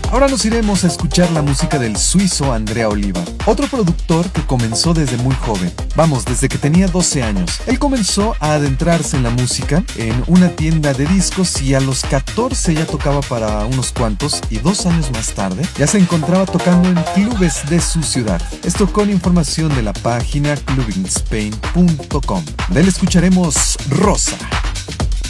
Ahora nos iremos a escuchar la música del suizo Andrea Oliva, otro productor que comenzó desde muy joven, desde que tenía 12 años. Él comenzó a adentrarse en la música en una tienda de discos y a los 14 ya tocaba para unos cuantos y 2 años más tarde ya se encontraba tocando en clubes de su ciudad. Esto con información de la página clubinspain.com. De él escucharemos Rosa.